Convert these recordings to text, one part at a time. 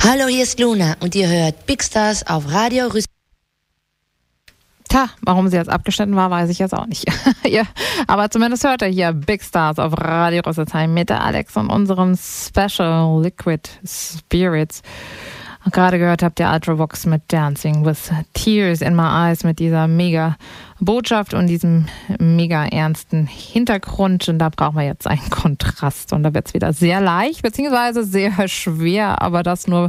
Hallo, hier ist Luna und ihr hört Big Stars auf Radio Rüsselsheim. Tja, warum sie jetzt abgeschnitten war, weiß ich jetzt auch nicht. Ja, aber zumindest hört ihr hier Big Stars auf Radio Rüsselsheim mit der Alex und unserem Special Liquid Spirits. Und gerade gehört habt ihr Ultravox mit Dancing with Tears in My Eyes mit dieser mega Botschaft und diesem mega ernsten Hintergrund. Und da brauchen wir jetzt einen Kontrast. Und da wird es wieder sehr leicht, beziehungsweise sehr schwer. Aber das nur,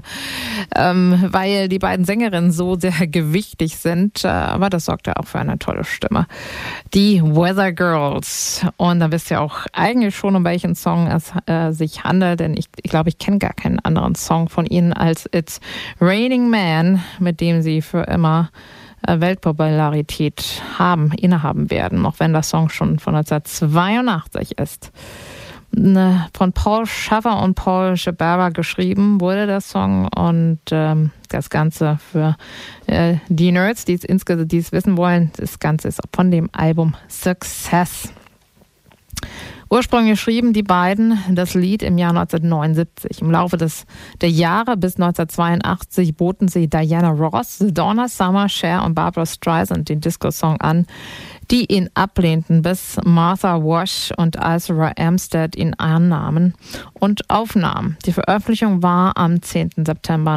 weil die beiden Sängerinnen so sehr gewichtig sind. Aber das sorgt ja auch für eine tolle Stimme. Die Weather Girls. Und da wisst ihr auch eigentlich schon, um welchen Song es sich handelt. Denn ich glaube, ich kenne gar keinen anderen Song von ihnen als It's Raining Man, mit dem sie für immer Weltpopularität innehaben werden, auch wenn der Song schon von 1982 ist. Von Paul Shaffer und Paul Shabara geschrieben wurde der Song und das Ganze für die Nerds, die es wissen wollen, das Ganze ist von dem Album Success. Ursprünglich schrieben die beiden das Lied im Jahr 1979. Im Laufe der Jahre bis 1982 boten sie Diana Ross, Donna Summer, Cher und Barbra Streisand den Disco-Song an, die ihn ablehnten, bis Martha Wash und Isra Amstead ihn annahmen und aufnahmen. Die Veröffentlichung war am 10. September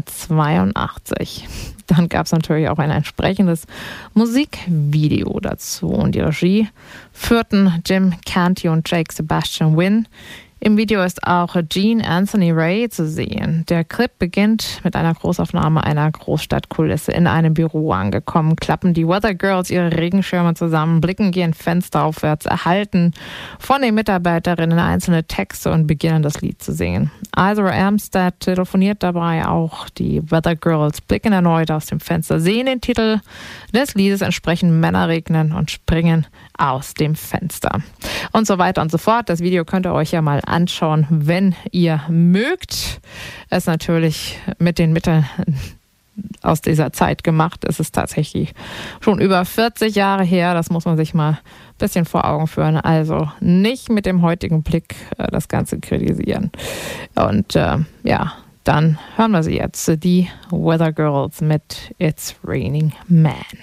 1982. Dann gab es natürlich auch ein entsprechendes Musikvideo dazu. Und die Regie führten Jim Canty und Jake Sebastian Wynn. Im Video ist auch Gene Anthony Ray zu sehen. Der Clip beginnt mit einer Großaufnahme einer Großstadtkulisse. In einem Büro angekommen, klappen die Weather Girls ihre Regenschirme zusammen, blicken gegen Fenster aufwärts, erhalten von den Mitarbeiterinnen einzelne Texte und beginnen das Lied zu singen. Isra Amstead telefoniert dabei auch. Die Weather Girls blicken erneut aus dem Fenster, sehen den Titel des Liedes, entsprechend Männer regnen und springen aus dem Fenster. Und so weiter und so fort. Das Video könnt ihr euch ja mal anschauen, wenn ihr mögt. Es natürlich mit den Mitteln aus dieser Zeit gemacht. Es ist tatsächlich schon über 40 Jahre her. Das muss man sich mal ein bisschen vor Augen führen. Also nicht mit dem heutigen Blick das Ganze kritisieren. Und dann hören wir sie jetzt. Die Weather Girls mit It's Raining Man.